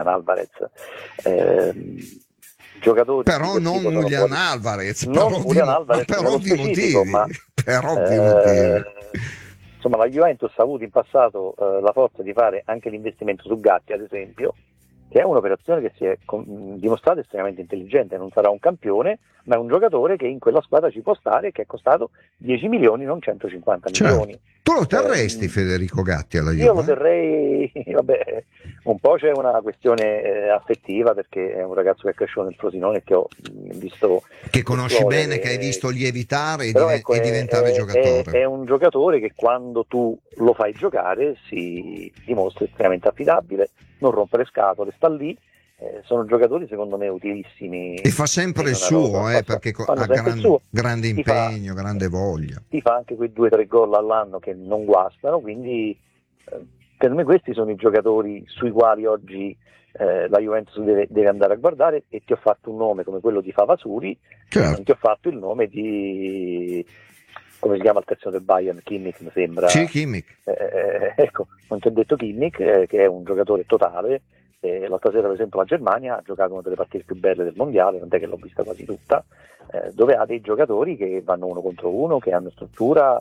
Julian Alvarez. Giocatori però non Julian Alvarez, non Julian Alvarez per ovvi motivi, insomma, la Juventus ha avuto in passato la forza di fare anche l'investimento su Gatti, ad esempio, che è un'operazione che si è dimostrata estremamente intelligente. Non sarà un campione, ma è un giocatore che in quella squadra ci può stare, che è costato 10 milioni, non 150 milioni. Tu lo terresti Federico Gatti alla Juve? Io lo terrei, vabbè, un po' c'è una questione affettiva, perché è un ragazzo che è cresciuto nel Frosinone, che ho visto, che conosci bene, che hai visto lievitare e diventare giocatore. È un giocatore che quando tu lo fai giocare si dimostra estremamente affidabile, non rompe le scatole, sta lì. Sono giocatori secondo me utilissimi e fa sempre il suo, perché ha grande impegno, grande voglia, ti fa anche quei 2-3 gol all'anno che non guastano, quindi per me questi sono i giocatori sui quali oggi la Juventus deve andare a guardare. E ti ho fatto un nome come quello di Favasuri, non ti ho fatto il nome di, come si chiama il terzino del Bayern, Kimmich mi sembra. Sì, Kimmich. Ecco, non ti ho detto Kimmich, che è un giocatore totale. L'altra sera per esempio la Germania ha giocato una delle partite più belle del mondiale, tant'è che l'ho vista quasi tutta, dove ha dei giocatori che vanno uno contro uno, che hanno struttura.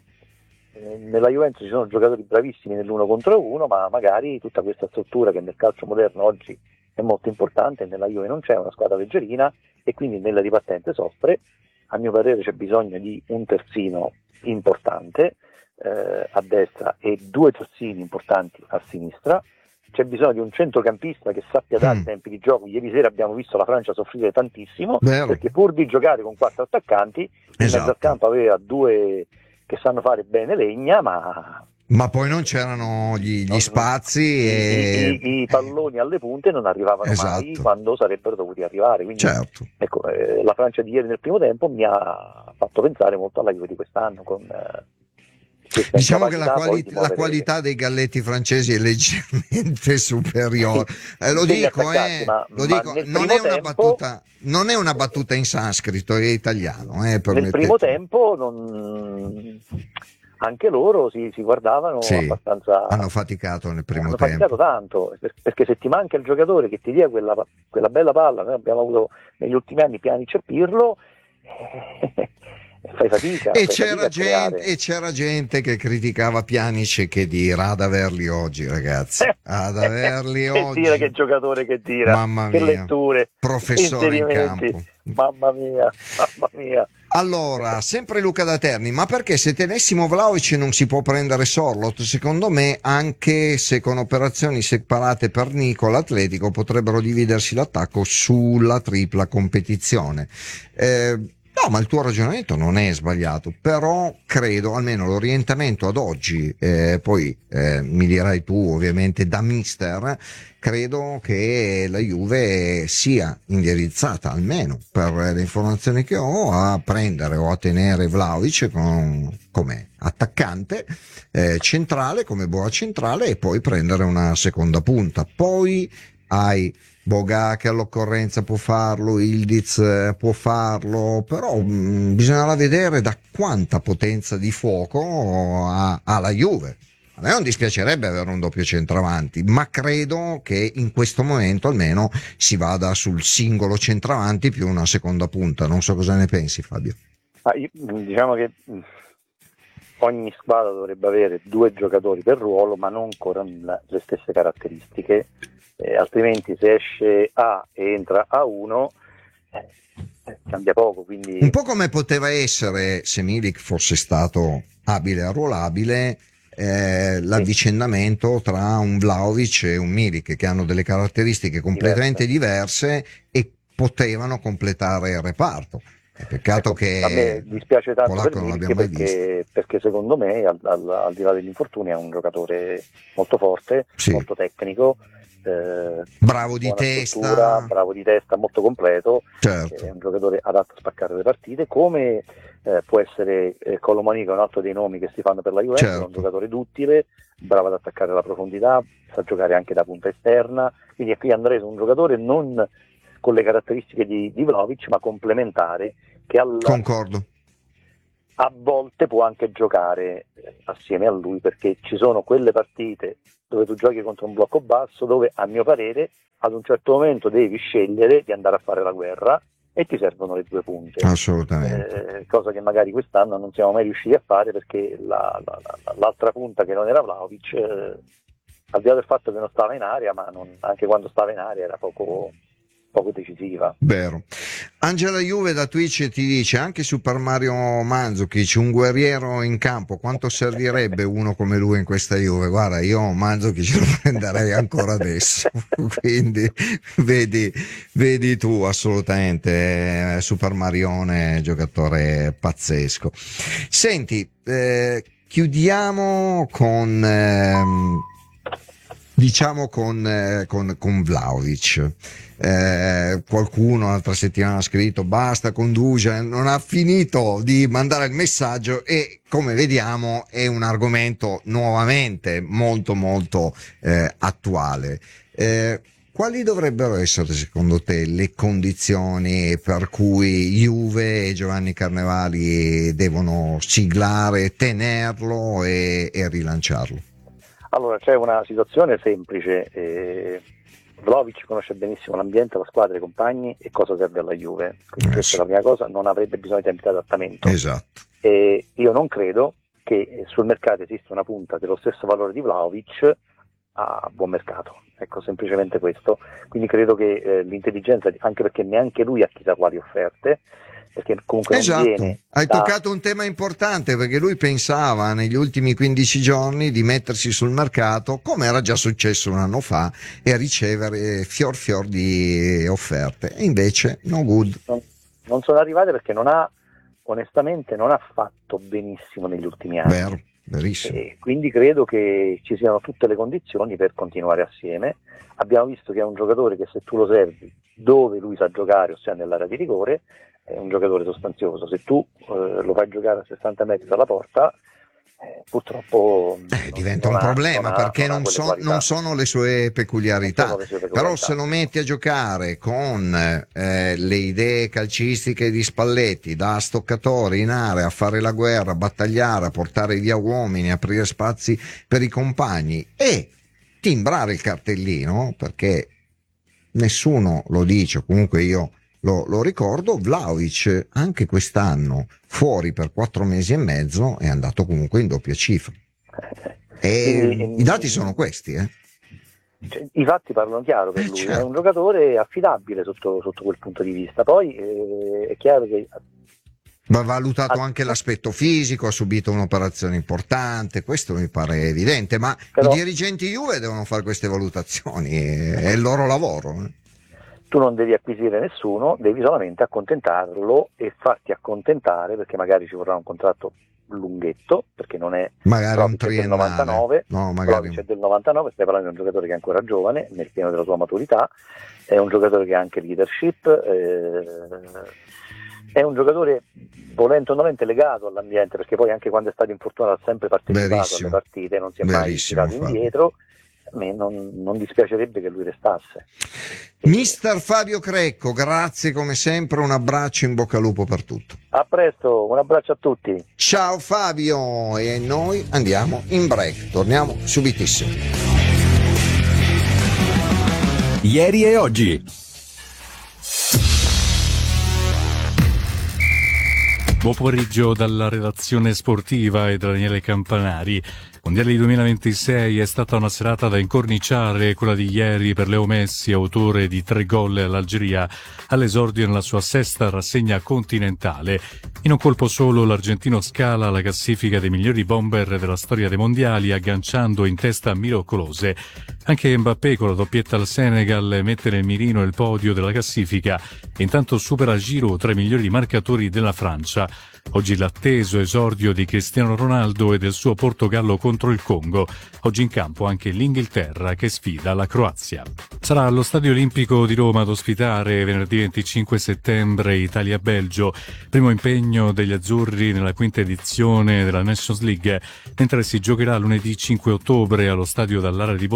Nella Juventus ci sono giocatori bravissimi nell'uno contro uno, ma magari tutta questa struttura che nel calcio moderno oggi è molto importante, nella Juve non c'è, una squadra leggerina, e quindi nella ripartenza soffre. A mio parere c'è bisogno di un terzino importante a destra e 2 terzini importanti a sinistra. C'è bisogno di un centrocampista che sappia dare tempi di gioco. Ieri sera abbiamo visto la Francia soffrire tantissimo, perché pur di giocare con 4 attaccanti, in mezzo al campo aveva 2 che sanno fare bene legna, ma poi non c'erano gli spazi i palloni alle punte non arrivavano mai quando sarebbero dovuti arrivare. Quindi, ecco, la Francia di ieri nel primo tempo mi ha fatto pensare molto alla Juve di quest'anno, con diciamo che la qualità dei galletti francesi è leggermente superiore. Lo dico, non è una battuta in sanscrito, è italiano. Nel primo tempo anche loro si guardavano abbastanza. Hanno faticato nel primo tempo. Hanno faticato tanto, perché se ti manca il giocatore che ti dia quella bella palla, noi abbiamo avuto negli ultimi anni Pjanic e Pirlo, fai fatica. E c'era gente che criticava Pjanic, che dirà ad averli oggi, ragazzi. Ad averli oggi. Che giocatore che tira, mamma mia, che letture, professore in campo. Mamma mia. Allora, sempre Luca da Terni, ma perché se tenessimo Vlahovic non si può prendere Sorloth? Secondo me, anche se con operazioni separate per Nicola, Atletico potrebbero dividersi l'attacco sulla tripla competizione. No, ma il tuo ragionamento non è sbagliato, però credo, almeno l'orientamento ad oggi, poi mi dirai tu ovviamente da mister, credo che la Juve sia indirizzata, almeno per le informazioni che ho, a prendere o a tenere Vlahovic come attaccante centrale, come boa centrale, e poi prendere una seconda punta. Poi hai Boga che all'occorrenza può farlo, Ildiz può farlo, però bisognerà vedere da quanta potenza di fuoco ha la Juve. A me non dispiacerebbe avere un doppio centravanti, ma credo che in questo momento almeno si vada sul singolo centravanti più una seconda punta. Non so cosa ne pensi, Fabio. Diciamo che ogni squadra dovrebbe avere 2 giocatori per ruolo, ma non con le stesse caratteristiche. Altrimenti se esce A e entra A1 cambia poco, quindi un po' come poteva essere se Milik fosse stato abile e arruolabile, l'avvicendamento tra un Vlahovic e un Milik, che hanno delle caratteristiche completamente diverse e potevano completare il reparto. Peccato che a me dispiace tanto Polacco per non Milik, l'abbiamo mai visto, perché secondo me al di là degli infortuni è un giocatore molto forte, molto tecnico, bravo di testa, molto completo, certo. È un giocatore adatto a spaccare le partite, come può essere Colomani, che è un altro dei nomi che si fanno per la Juventus, certo. È un giocatore duttile, bravo ad attaccare la profondità, sa giocare anche da punta esterna, quindi qui andrei su un giocatore non con le caratteristiche di Vlahovic, ma complementare, che concordo, a volte può anche giocare assieme a lui, perché ci sono quelle partite dove tu giochi contro un blocco basso dove, a mio parere, ad un certo momento devi scegliere di andare a fare la guerra e ti servono le 2 punte. Assolutamente. Cosa che magari quest'anno non siamo mai riusciti a fare, perché l'altra punta, che non era Vlahovic, al di là del fatto che non stava in area, ma anche quando stava in area era poco decisiva. Vero. Angela Juve da Twitch ti dice: anche Super Mario Mandzukic, un guerriero in campo, quanto servirebbe uno come lui in questa Juve? Guarda, io Mandzukic lo prenderei ancora adesso, quindi vedi tu, assolutamente, Super Marione, giocatore pazzesco. Senti, chiudiamo con Vlahovic. Qualcuno l'altra settimana ha scritto: basta con Dusan, non ha finito di mandare il messaggio, e come vediamo è un argomento nuovamente molto molto attuale. Quali dovrebbero essere secondo te le condizioni per cui Juve e Giovanni Carnevali devono siglare, tenerlo e rilanciarlo? Allora, c'è una situazione semplice. Vlahovic conosce benissimo l'ambiente, la squadra, i compagni e cosa serve alla Juve, quindi questa è la prima cosa, non avrebbe bisogno di tempi di adattamento. Esatto. E io non credo che sul mercato esista una punta dello stesso valore di Vlahovic a buon mercato, ecco, semplicemente questo. Quindi credo che l'intelligenza, anche perché neanche lui ha chissà quali offerte, perché comunque esatto, non viene toccato un tema importante, perché lui pensava negli ultimi 15 giorni di mettersi sul mercato, come era già successo un anno fa, e ricevere fior di offerte, e invece no good. Non sono arrivate perché onestamente non ha fatto benissimo negli ultimi anni. Vero, verissimo. E quindi credo che ci siano tutte le condizioni per continuare assieme. Abbiamo visto che è un giocatore che, se tu lo servi dove lui sa giocare, ossia nell'area di rigore, è un giocatore sostanzioso. Se tu lo fai giocare a 60 metri dalla porta, purtroppo diventa un problema, perché non sono le sue peculiarità. Però se lo metti a giocare con le idee calcistiche di Spalletti, da stoccatore in area, a fare la guerra, a battagliare, a portare via uomini, a aprire spazi per i compagni e timbrare il cartellino, perché nessuno lo dice, comunque io lo ricordo, Vlahovic anche quest'anno fuori per 4 mesi e mezzo è andato comunque in doppia cifra, e i dati sono questi, Cioè, i fatti parlano chiaro per lui, certo. È un giocatore affidabile sotto quel punto di vista. Poi è chiaro che va valutato anche l'aspetto fisico, ha subito un'operazione importante, questo mi pare evidente, ma i dirigenti Juve devono fare queste valutazioni, è il loro lavoro. Tu non devi acquisire nessuno, devi solamente accontentarlo e farti accontentare, perché magari ci vorrà un contratto lunghetto, perché non è magari un triennale, del 99, no, magari c'è del 99, stai parlando di un giocatore che è ancora giovane, nel pieno della sua maturità, è un giocatore che ha anche leadership, è un giocatore volente o nolente legato all'ambiente, perché poi anche quando è stato infortunato ha sempre partecipato alle partite, non si è mai tirato indietro. A me non dispiacerebbe che lui restasse. Mister Fabio Crecco, grazie come sempre, un abbraccio, in bocca al lupo per tutto. A presto, un abbraccio a tutti. Ciao Fabio, e noi andiamo in break, torniamo subitissimo. Ieri e oggi. Buon pomeriggio dalla redazione sportiva e da Daniele Campanari. Mondiali 2026 è stata una serata da incorniciare, quella di ieri per Leo Messi, autore di 3 gol all'Algeria, all'esordio nella sua 6ª rassegna continentale. In un colpo solo l'argentino scala la classifica dei migliori bomber della storia dei mondiali, agganciando in testa Miro Klose. Anche Mbappé con la doppietta al Senegal mette nel mirino il podio della classifica e intanto supera Giroud tra i migliori marcatori della Francia. Oggi l'atteso esordio di Cristiano Ronaldo e del suo Portogallo contro il Congo. Oggi in campo anche l'Inghilterra che sfida la Croazia. Sarà allo Stadio Olimpico di Roma ad ospitare venerdì 25 settembre Italia-Belgio, primo impegno degli azzurri nella 5ª edizione della Nations League, mentre si giocherà lunedì 5 ottobre allo Stadio Dall'Ara di Bologna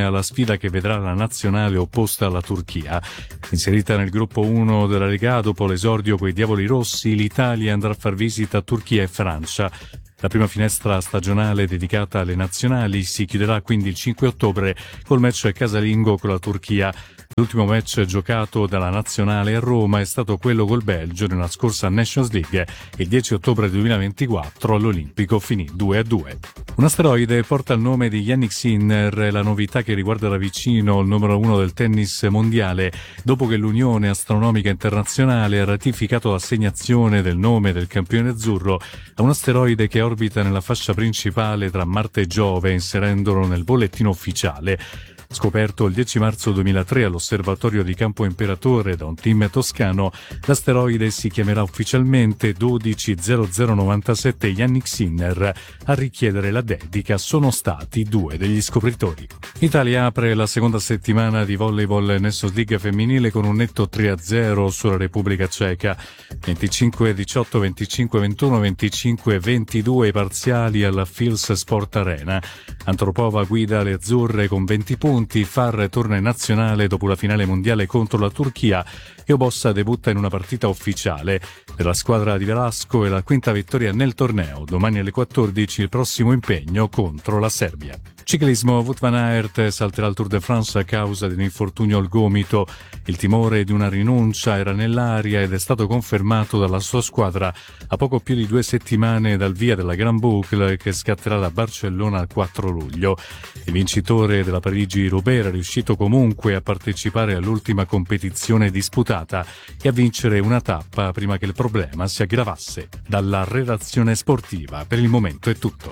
alla sfida che vedrà la nazionale opposta alla Turchia. Inserita nel gruppo 1 della Lega dopo l'esordio coi Diavoli Rossi, l'Italia andrà a far visita a Turchia e Francia. La prima finestra stagionale dedicata alle nazionali si chiuderà quindi il 5 ottobre col match casalingo con la Turchia. L'ultimo match giocato dalla nazionale a Roma è stato quello col Belgio nella scorsa Nations League. Il 10 ottobre 2024 all'Olimpico finì 2-2. Un asteroide porta il nome di Yannick Sinner, la novità che riguarda da vicino il numero 1 del tennis mondiale, dopo che l'Unione Astronomica Internazionale ha ratificato l'assegnazione del nome del campione azzurro a un asteroide che orbita nella fascia principale tra Marte e Giove, inserendolo nel bollettino ufficiale. Scoperto il 10 marzo 2003 all'osservatorio di Campo Imperatore da un team toscano, l'asteroide si chiamerà ufficialmente 120097 Yannick Sinner. A richiedere la dedica sono stati 2 degli scopritori. L'Italia apre la seconda settimana di volleyball Nations League femminile con un netto 3-0 sulla Repubblica Ceca. 25-18, 25-21, 25-22 parziali alla Fils Sport Arena. Antropova guida le azzurre con 20 punti. Farr torna in nazionale dopo la finale mondiale contro la Turchia e Obossa debutta in una partita ufficiale. Per la squadra di Velasco è la quinta vittoria nel torneo. Domani alle 14 il prossimo impegno contro la Serbia. Ciclismo, Wout van Aert salterà il Tour de France a causa di un infortunio al gomito. Il timore di una rinuncia era nell'aria ed è stato confermato dalla sua squadra a poco più di 2 settimane dal via della Grand Boucle che scatterà da Barcellona il 4 luglio. Il vincitore della Parigi-Roubaix era riuscito comunque a partecipare all'ultima competizione disputata e a vincere una tappa prima che il problema si aggravasse. Dalla redazione sportiva per il momento è tutto.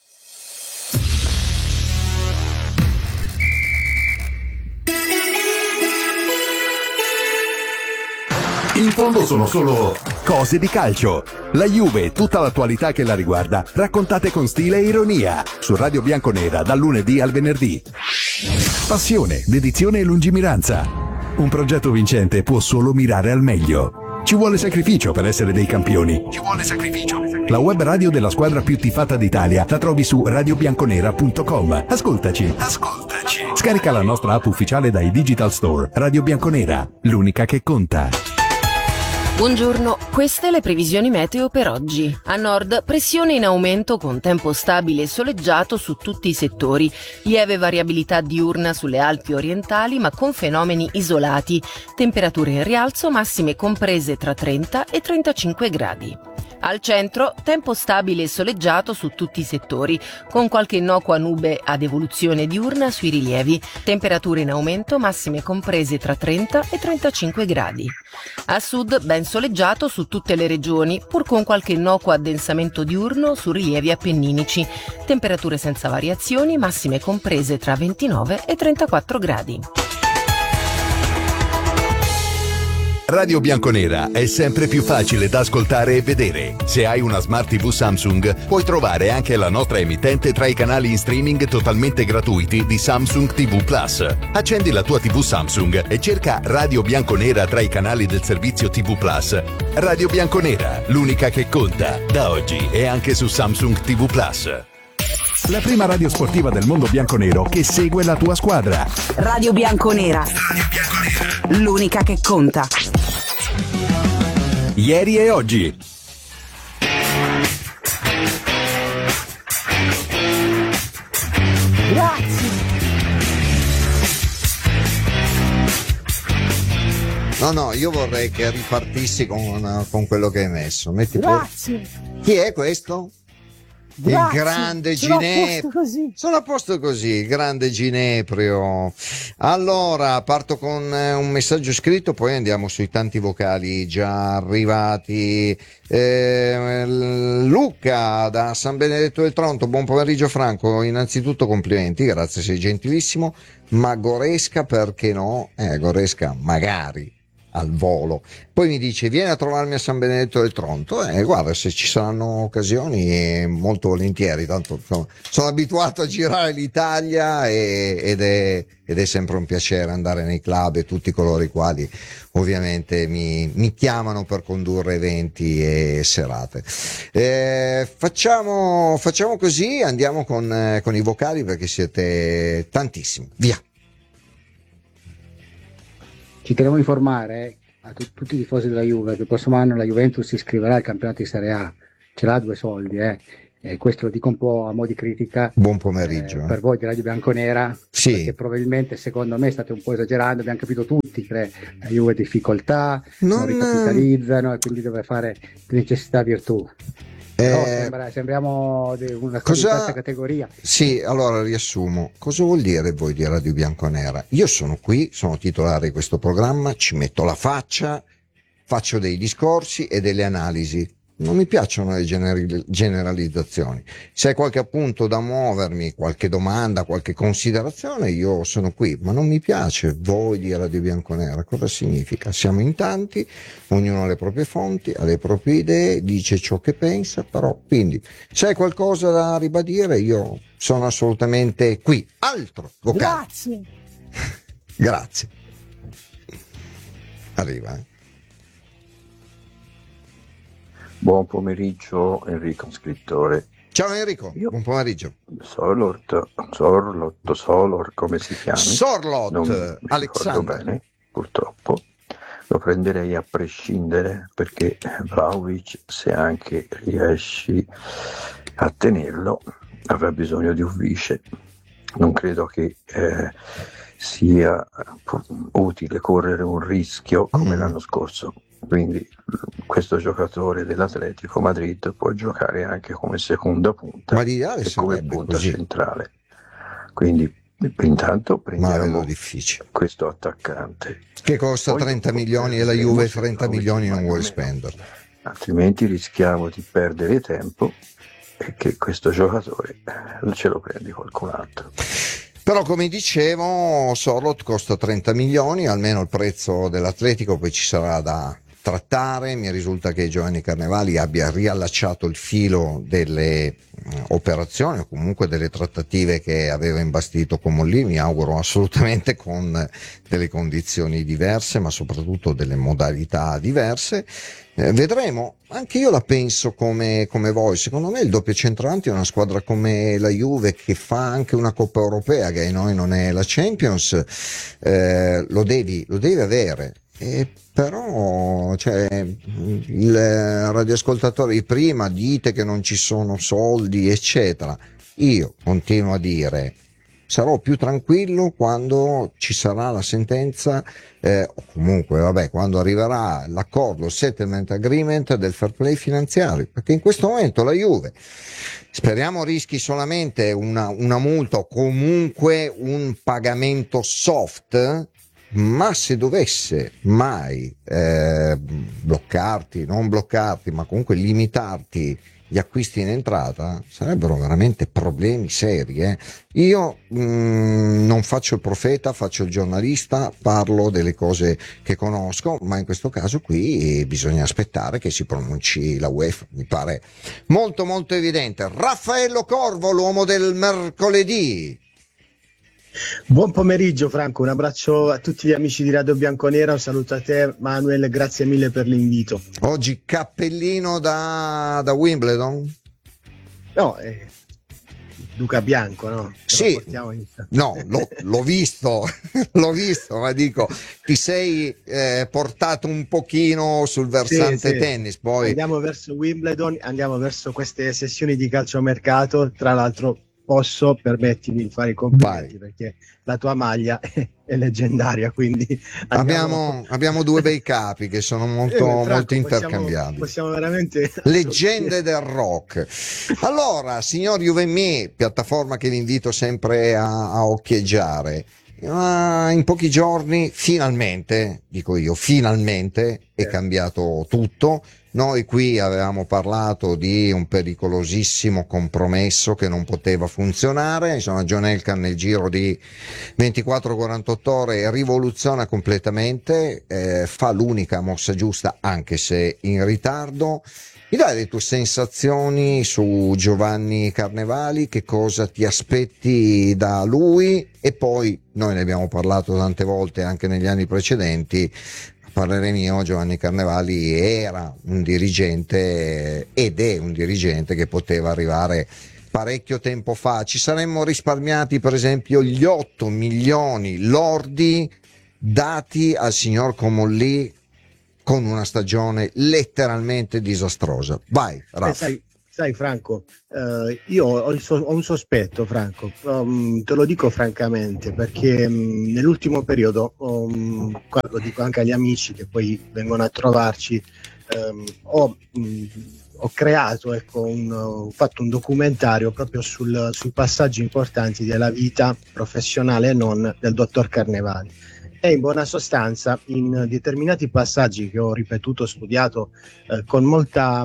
In fondo sono solo cose di calcio. La Juve e tutta l'attualità che la riguarda, raccontate con stile e ironia, su Radio Bianconera dal lunedì al venerdì. Passione, dedizione e lungimiranza. Un progetto vincente può solo mirare al meglio. Ci vuole sacrificio per essere dei campioni. Ci vuole sacrificio. La web radio della squadra più tifata d'Italia la trovi su radiobianconera.com. Ascoltaci. Scarica la nostra app ufficiale dai Digital Store. Radio Bianconera, l'unica che conta. Buongiorno, queste le previsioni meteo per oggi. A nord, pressione in aumento con tempo stabile e soleggiato su tutti i settori. Lieve variabilità diurna sulle Alpi orientali ma con fenomeni isolati. Temperature in rialzo, massime comprese tra 30 e 35 gradi. Al centro, tempo stabile e soleggiato su tutti i settori, con qualche innocua nube ad evoluzione diurna sui rilievi. Temperature in aumento, massime comprese tra 30 e 35 gradi. A sud, ben soleggiato su tutte le regioni, pur con qualche innocuo addensamento diurno su rilievi appenninici. Temperature senza variazioni, massime comprese tra 29 e 34 gradi. Radio Bianconera è sempre più facile da ascoltare e vedere. Se hai una Smart TV Samsung, puoi trovare anche la nostra emittente tra i canali in streaming totalmente gratuiti di Samsung TV Plus. Accendi la tua TV Samsung e cerca Radio Bianconera tra i canali del servizio TV Plus. Radio Bianconera, l'unica che conta, da oggi e anche su Samsung TV Plus. La prima radio sportiva del mondo bianconero che segue la tua squadra. Radio Bianconera. L'unica che conta. Ieri e oggi. Grazie. No, io vorrei che ripartissi con quello che hai messo. Grazie. Chi è questo? Grazie. Il grande Sono a Gineprio. posto così. Sono a posto così, il grande Gineprio. Allora, parto con un messaggio scritto, poi andiamo sui tanti vocali già arrivati. Luca da San Benedetto del Tronto, buon pomeriggio Franco, innanzitutto complimenti, grazie, sei gentilissimo, ma Goresca perché no? Goresca magari. al volo. Poi mi dice vieni a trovarmi a San Benedetto del Tronto, guarda, se ci saranno occasioni molto volentieri, tanto insomma, sono abituato a girare l'Italia ed è sempre un piacere andare nei club e tutti coloro i quali ovviamente mi chiamano per condurre eventi e serate. Facciamo così, andiamo con i vocali perché siete tantissimi, via. Ci tenevo a informare a tutti i tifosi della Juve che il prossimo anno la Juventus si iscriverà al campionato di Serie A, ce l'ha 2 soldi, e questo lo dico un po' a mo' di critica. Buon pomeriggio. Per voi di Radio Bianconera, sì. Perché probabilmente secondo me state un po' esagerando, abbiamo capito tutti che la Juve ha difficoltà, non ricapitalizzano e quindi deve fare di necessità virtù. Però sembriamo una terza categoria. Sì, allora riassumo. Cosa vuol dire voi di Radio Bianconera? Io sono qui, sono titolare di questo programma, ci metto la faccia, faccio dei discorsi e delle analisi. Non mi piacciono le generalizzazioni. Se hai qualche appunto da muovermi, qualche domanda, qualche considerazione, io sono qui, ma non mi piace voi di Radio Bianconera. Cosa significa? Siamo in tanti, ognuno ha le proprie fonti, ha le proprie idee, dice ciò che pensa, però quindi se hai qualcosa da ribadire io sono assolutamente qui. Altro vocale. Grazie. Grazie. Arriva, Buon pomeriggio Enrico scrittore. Ciao Enrico, buon pomeriggio. Sorlot, come si chiama? Sorlot, non mi ricordo bene, purtroppo. Lo prenderei a prescindere perché Vlahovic, se anche riesci a tenerlo, avrà bisogno di un vice. Non credo che sia utile correre un rischio come l'anno scorso. Quindi questo giocatore dell'Atletico Madrid può giocare anche come seconda punta e come punta centrale. Quindi intanto prendiamo questo attaccante che costa 30 milioni e la Juve 30 milioni non vuole spenderlo, altrimenti rischiamo di perdere tempo e che questo giocatore ce lo prendi qualcun altro. Però come dicevo Sorlot costa 30 milioni, almeno il prezzo dell'Atletico, poi ci sarà da trattare. Mi risulta che Giovanni Carnevali abbia riallacciato il filo delle operazioni o comunque delle trattative che aveva imbastito con Molli, mi auguro assolutamente con delle condizioni diverse ma soprattutto delle modalità diverse. Vedremo, anche io la penso come voi. Secondo me il doppio centravanti è una squadra come la Juve che fa anche una Coppa Europea, che a noi non è la Champions, lo devi avere. Però il radioascoltatore di prima dite che non ci sono soldi eccetera, io continuo a dire sarò più tranquillo quando ci sarà la sentenza o comunque quando arriverà l'accordo, il settlement agreement del fair play finanziario, perché in questo momento la Juve speriamo rischi solamente una multa o comunque un pagamento soft. Ma se dovesse mai non bloccarti, ma comunque limitarti gli acquisti in entrata, sarebbero veramente problemi seri. Io non faccio il profeta, faccio il giornalista, parlo delle cose che conosco, ma in questo caso qui bisogna aspettare che si pronunci la UEFA, mi pare molto molto evidente. Raffaello Corvo, l'uomo del mercoledì. Buon pomeriggio Franco, un abbraccio a tutti gli amici di Radio Bianconera, un saluto a te Manuel, grazie mille per l'invito. Oggi cappellino da Wimbledon? No, Duca Bianco, no? Sì, no, l'ho visto, ma dico, ti sei portato un pochino sul versante tennis, poi andiamo verso Wimbledon, andiamo verso queste sessioni di calciomercato, tra l'altro posso permettermi di fare i complimenti perché la tua maglia è leggendaria, quindi abbiamo due bei capi che sono molto intercambiabili, possiamo veramente leggende del rock. Allora signor Juve, piattaforma che vi invito sempre a occhieggiare, in pochi giorni finalmente è cambiato tutto. Noi qui avevamo parlato di un pericolosissimo compromesso che non poteva funzionare, insomma John Elkann nel giro di 24-48 ore rivoluziona completamente, fa l'unica mossa giusta anche se in ritardo. Mi dai le tue sensazioni su Giovanni Carnevali, che cosa ti aspetti da lui? E poi noi ne abbiamo parlato tante volte anche negli anni precedenti. A parere mio, Giovanni Carnevali era un dirigente ed è un dirigente che poteva arrivare parecchio tempo fa. Ci saremmo risparmiati per esempio gli 8 milioni lordi dati al signor Comolli con una stagione letteralmente disastrosa. Vai, Raffa. Sai Franco, io ho un sospetto, Franco, te lo dico francamente, perché nell'ultimo periodo, lo dico anche agli amici che poi vengono a trovarci, ho creato, ho fatto un documentario proprio sui passaggi importanti della vita professionale e non del dottor Carnevali. E in buona sostanza, in determinati passaggi che ho ripetuto, studiato con molta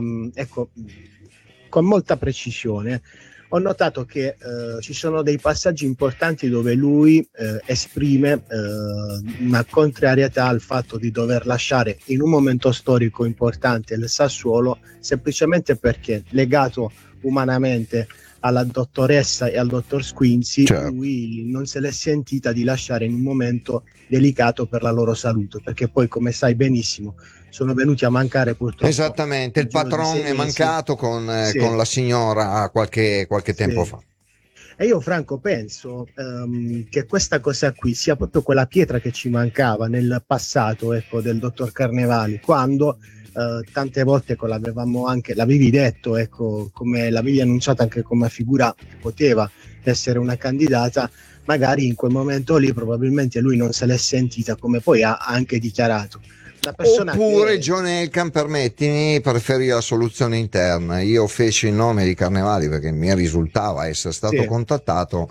precisione, ho notato che ci sono dei passaggi importanti dove lui esprime una contrarietà al fatto di dover lasciare in un momento storico importante il Sassuolo, semplicemente perché legato umanamente alla dottoressa e al dottor Squinzi, certo, lui non se l'è sentita di lasciare in un momento delicato per la loro salute, perché poi, come sai benissimo, sono venuti a mancare purtroppo. Esattamente, il patron è mancato con la signora qualche tempo fa. E io, Franco, penso che questa cosa qui sia proprio quella pietra che ci mancava nel passato, del dottor Carnevali, quando tante volte l'avevi detto, come l'avevi annunciata anche come figura che poteva essere una candidata, magari in quel momento lì probabilmente lui non se l'è sentita, come poi ha anche dichiarato. Oppure John Elkann, permettimi, preferì la soluzione interna. Io feci il nome di Carnevali perché mi risultava essere stato contattato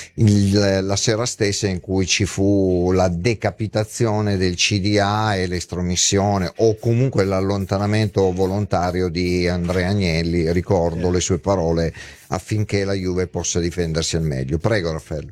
la sera stessa in cui ci fu la decapitazione del CDA e l'estromissione o comunque l'allontanamento volontario di Andrea Agnelli. Ricordo le sue parole affinché la Juve possa difendersi al meglio. Prego, Raffaello.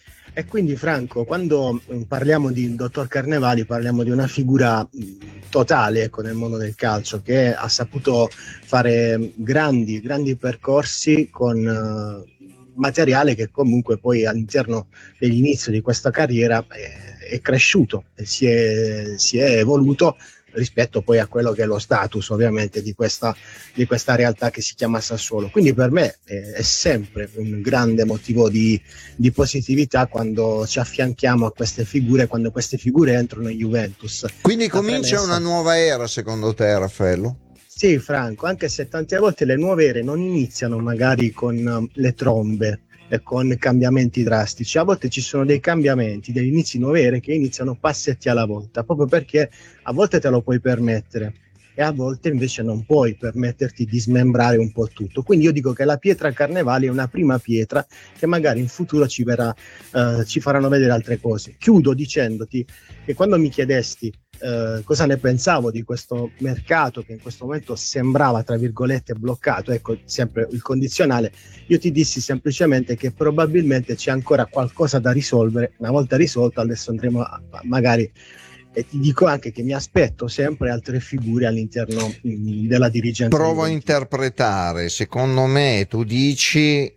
E quindi, Franco, quando parliamo di dottor Carnevali parliamo di una figura totale nel mondo del calcio, che ha saputo fare grandi percorsi con materiale che comunque poi all'interno dell'inizio di questa carriera è cresciuto e si è evoluto rispetto poi a quello che è lo status ovviamente di questa realtà che si chiama Sassuolo. Quindi per me è sempre un grande motivo di positività quando ci affianchiamo a queste figure, quando queste figure entrano in Juventus. Quindi comincia una nuova era, secondo te, Raffaello? Sì, Franco, anche se tante volte le nuove ere non iniziano magari con le trombe e con cambiamenti drastici. A volte ci sono dei cambiamenti, degli inizi nuove ere che iniziano passetti alla volta, proprio perché a volte te lo puoi permettere e a volte invece non puoi permetterti di smembrare un po' tutto. Quindi io dico che la pietra Carnevali è una prima pietra che magari in futuro ci faranno vedere altre cose. Chiudo dicendoti che quando mi chiedesti cosa ne pensavo di questo mercato che in questo momento sembrava tra virgolette bloccato, sempre il condizionale, io ti dissi semplicemente che probabilmente c'è ancora qualcosa da risolvere. Una volta risolto adesso andremo magari, e ti dico anche che mi aspetto sempre altre figure all'interno della dirigenza. Provo a interpretare, secondo me tu dici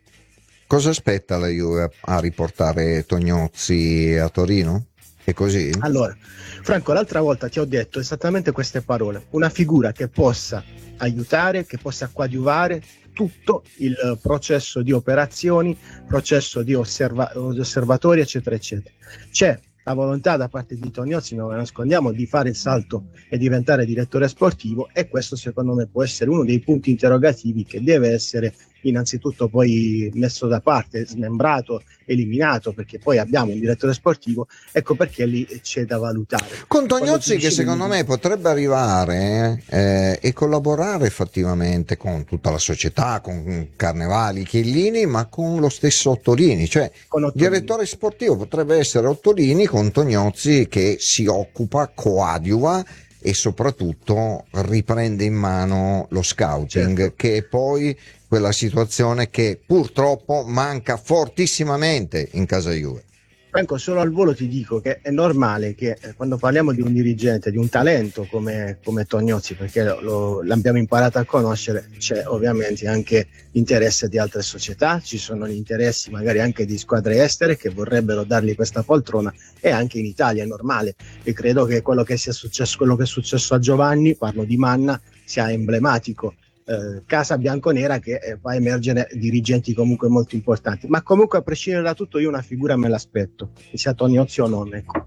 cosa aspetta la Juve a riportare Tognozzi a Torino? È così? Allora, Franco, l'altra volta ti ho detto esattamente queste parole: una figura che possa aiutare, che possa coadiuvare tutto il processo di operazioni, processo di osservatori, eccetera, eccetera. C'è la volontà da parte di Tognozzi, non la nascondiamo, di fare il salto e diventare direttore sportivo, e questo secondo me può essere uno dei punti interrogativi che deve essere innanzitutto poi messo da parte, smembrato, eliminato, perché poi abbiamo un direttore sportivo, ecco perché lì c'è da valutare. Con Tognozzi che secondo me potrebbe arrivare e collaborare effettivamente con tutta la società, con Carnevali, Chiellini, ma con lo stesso Ottolini, cioè direttore sportivo potrebbe essere Ottolini con Tognozzi che si occupa, coadiuva e soprattutto riprende in mano lo scouting, Certo. che è poi quella situazione che purtroppo manca fortissimamente in casa Juve. Franco, solo al volo ti dico che è normale che quando parliamo di un dirigente, di un talento come Tognozzi, perché l'abbiamo imparato a conoscere, c'è ovviamente anche l'interesse di altre società, ci sono gli interessi magari anche di squadre estere che vorrebbero dargli questa poltrona, e anche in Italia è normale. E credo che quello che è successo a Giovanni, parlo di Manna, sia emblematico. Casa bianconera che fa emergere dirigenti comunque molto importanti, ma comunque a prescindere da tutto io una figura me l'aspetto, che sia Tognozzi o non, ecco.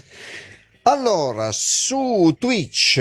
Allora, su Twitch,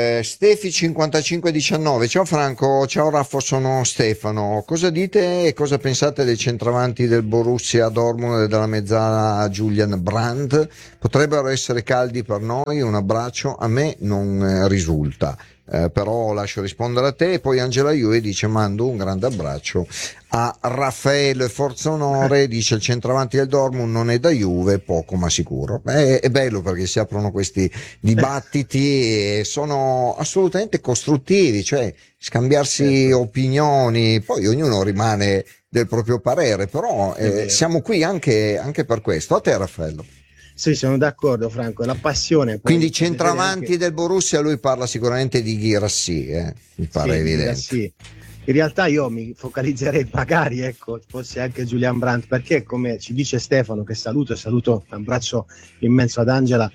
Stefi5519, ciao Franco, ciao Raffo, sono Stefano. Cosa dite e cosa pensate dei centravanti del Borussia Dortmund e della mezzala Julian Brandt? Potrebbero essere caldi per noi? Un abbraccio, a me non risulta. Però lascio rispondere a te. E poi Angela Iue dice: mando un grande abbraccio a Raffaele, forza onore, dice il centravanti del Dortmund non è da Juve, poco ma sicuro. È bello perché si aprono questi dibattiti e sono assolutamente costruttivi, cioè scambiarsi opinioni, poi ognuno rimane del proprio parere, però siamo qui anche per questo. A te Raffaello. Sì, sono d'accordo Franco, la passione. Quindi centravanti anche del Borussia, lui parla sicuramente di Guirassy, mi pare evidente. Sì. In realtà io mi focalizzerei magari, ecco, fosse anche Julian Brandt, perché come ci dice Stefano, che saluto, un abbraccio immenso ad Angela,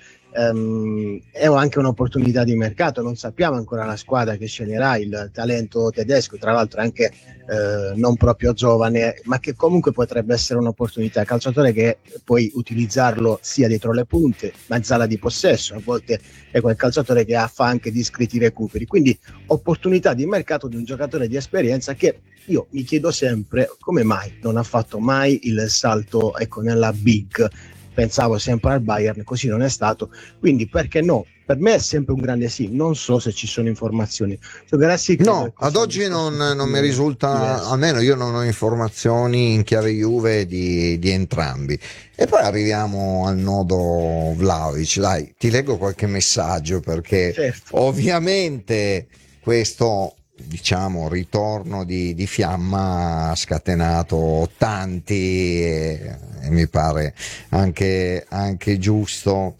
è anche un'opportunità di mercato. Non sappiamo ancora la squadra che sceglierà il talento tedesco, tra l'altro anche non proprio giovane, ma che comunque potrebbe essere un'opportunità, calciatore che puoi utilizzarlo sia dietro le punte, mezzala di possesso, a volte è quel calciatore che fa anche discreti recuperi, quindi opportunità di mercato di un giocatore di esperienza che io mi chiedo sempre come mai non ha fatto mai il salto, ecco, nella big. Pensavo sempre al Bayern, così non è stato, quindi perché no? Per me è sempre un grande sì, non so se ci sono informazioni. No, ad oggi non mi risulta, diverso. Almeno io non ho informazioni in chiave Juve di entrambi. E poi arriviamo al nodo Vlahovic. Dai, ti leggo qualche messaggio perché ovviamente questo, diciamo, ritorno di Fiamma ha scatenato tanti e mi pare anche giusto.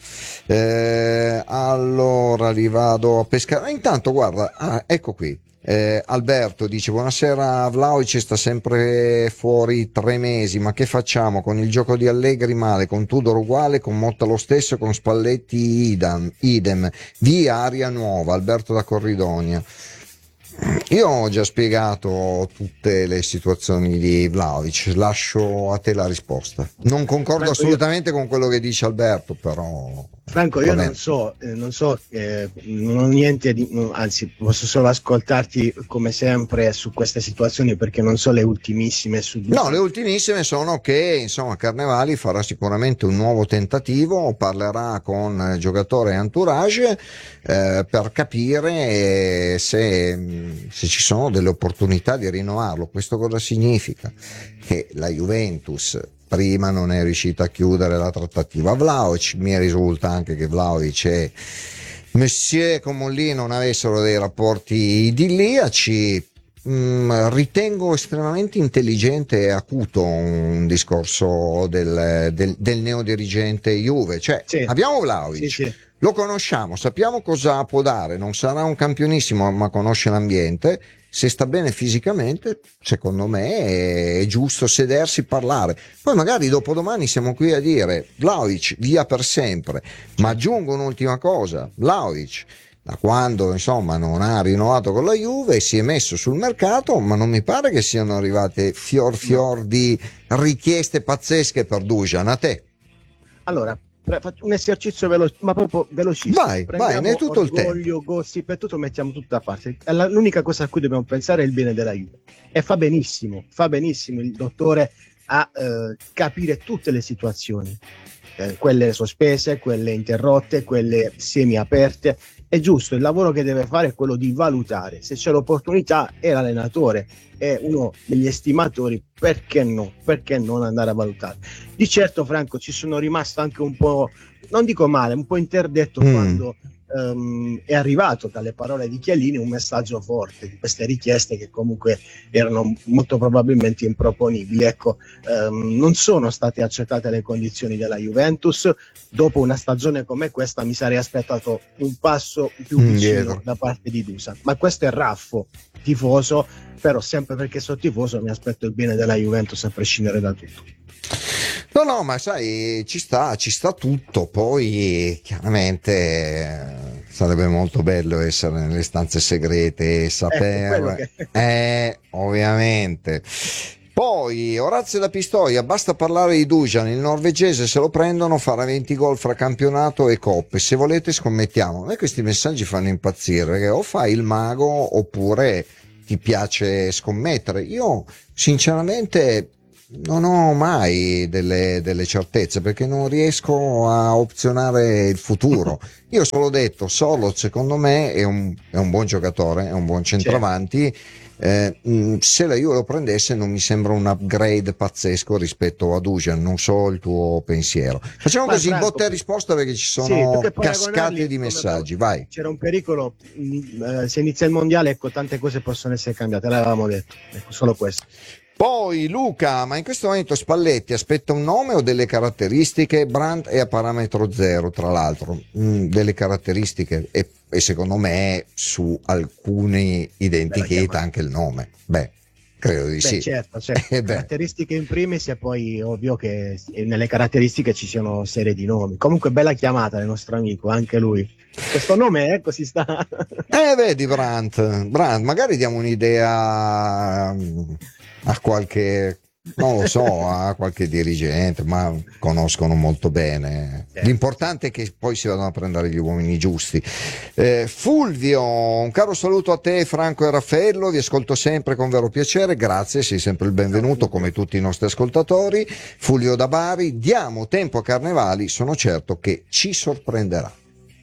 Allora li vado a pescare. Intanto guarda, ecco qui. Alberto dice: buonasera, Vlahovic sta sempre fuori 3 mesi, ma che facciamo con il gioco di Allegri male, con Tudor uguale, con Motta lo stesso, con Spalletti idem, via aria nuova. Alberto da Corridonia. Io ho già spiegato tutte le situazioni di Vlahovic, lascio a te la risposta. Non concordo Franco, assolutamente con quello che dice Alberto, però Franco, io non so, non ho niente anzi posso solo ascoltarti come sempre su queste situazioni, perché non so le ultimissime No, le ultimissime sono che insomma Carnevali farà sicuramente un nuovo tentativo, parlerà con giocatore e entourage per capire se ci sono delle opportunità di rinnovarlo. Questo cosa significa? Che la Juventus prima non è riuscita a chiudere la trattativa Vlahovic, mi risulta anche che Vlahovic e Messier Comolli non avessero dei rapporti idilliaci. Ritengo estremamente intelligente e acuto un discorso del neodirigente Juve, cioè abbiamo Vlahovic, lo conosciamo, sappiamo cosa può dare, non sarà un campionissimo ma conosce l'ambiente. Se sta bene fisicamente, secondo me è giusto sedersi, parlare. Poi magari dopodomani siamo qui a dire Vlahovic via per sempre. Ma aggiungo un'ultima cosa: Vlahovic, da quando insomma non ha rinnovato con la Juve, si è messo sul mercato, ma non mi pare che siano arrivate fior di richieste pazzesche per Dusan. A te? Allora, faccio un esercizio veloce, ma proprio velocissimo. Vai, ne è tutto il tempo. Gossip e tutto mettiamo tutto a parte. L'unica cosa a cui dobbiamo pensare è il bene della Juve. E fa benissimo il dottore a capire tutte le situazioni, quelle sospese, quelle interrotte, quelle semi aperte. È giusto, il lavoro che deve fare è quello di valutare. Se c'è l'opportunità, è l'allenatore, è uno degli estimatori, perché no? Perché non andare a valutare? Di certo, Franco, ci sono rimasto anche un po', non dico male, un po' interdetto quando è arrivato dalle parole di Chiellini un messaggio forte di queste richieste che comunque erano molto probabilmente improponibili. Ecco, non sono state accettate le condizioni della Juventus. Dopo una stagione come questa mi sarei aspettato un passo più vicino da parte di Dusan, ma questo è Raffo, tifoso, però sempre perché sono tifoso mi aspetto il bene della Juventus a prescindere da tutto. No, ma sai, ci sta tutto, poi chiaramente sarebbe molto bello essere nelle stanze segrete e sapere, ovviamente. Poi Orazio da Pistoia, basta parlare di Dusan, il norvegese se lo prendono farà 20 gol fra campionato e coppe, se volete scommettiamo. A me questi messaggi fanno impazzire, perché o fai il mago oppure ti piace scommettere. Io sinceramente non ho mai delle certezze perché non riesco a opzionare il futuro. Io solo detto, Sorloth secondo me è un buon giocatore, è un buon centravanti. Se la Juve lo prendesse non mi sembra un upgrade pazzesco rispetto a Dusan. Non so il tuo pensiero. Facciamo così, Franco, botta e risposta perché ci sono cascate di messaggi. Vai. C'era un pericolo, se inizia il mondiale, ecco, tante cose possono essere cambiate, l'avevamo detto, ecco, solo questo. Poi Luca, ma in questo momento Spalletti aspetta un nome o delle caratteristiche? Brandt è a parametro zero, tra l'altro, delle caratteristiche e secondo me su alcuni identifica anche il nome. Credo di sì. Certo. Caratteristiche in primis e poi ovvio che nelle caratteristiche ci siano serie di nomi. Comunque bella chiamata del nostro amico, anche lui. Questo nome si sta... vedi Brandt, magari diamo un'idea a qualche, non lo so, a qualche dirigente, ma conoscono molto bene. L'importante è che poi si vadano a prendere gli uomini giusti. Fulvio, un caro saluto a te, Franco e Raffaello, vi ascolto sempre con vero piacere, grazie, sei sempre il benvenuto come tutti i nostri ascoltatori. Fulvio da Bari, diamo tempo a Carnevali, sono certo che ci sorprenderà.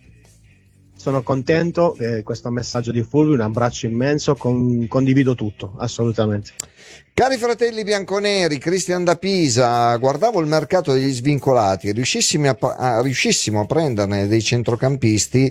Sono contento, questo messaggio di Fulvio, un abbraccio immenso, condivido tutto, assolutamente. Cari fratelli bianconeri, Cristian da Pisa, guardavo il mercato degli svincolati, riuscissimo a prenderne dei centrocampisti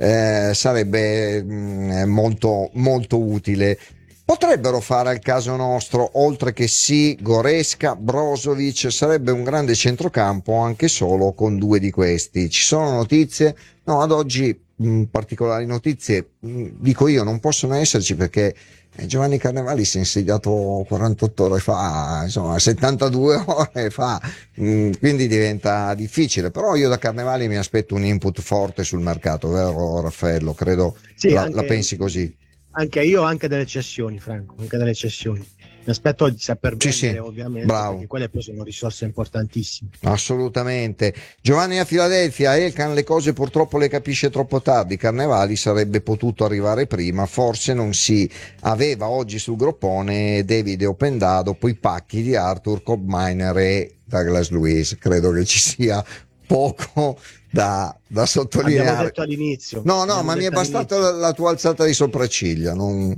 sarebbe molto, molto utile. Potrebbero fare al caso nostro, oltre che Goretzka, Brozovic, sarebbe un grande centrocampo anche solo con due di questi. Ci sono notizie? No, ad oggi particolari notizie, dico io, non possono esserci perché Giovanni Carnevali si è insediato 48 ore fa, insomma 72 ore fa, quindi diventa difficile, però io da Carnevali mi aspetto un input forte sul mercato, vero Raffaello? Credo la pensi così. Anche io, anche delle cessioni, Franco, anche delle cessioni. Mi aspetto di saper vendere, ovviamente, perché quelle poi sono risorse importantissime. Assolutamente. Giovanni a Filadelfia, Elkan le cose purtroppo le capisce troppo tardi, Carnevali sarebbe potuto arrivare prima, forse non si aveva oggi sul groppone Davide Opendado, poi pacchi di Arthur, Cobb Miner e Douglas Luiz, credo che ci sia poco da sottolineare. Abbiamo detto all'inizio. No, ma mi è bastata la tua alzata di sopracciglia, non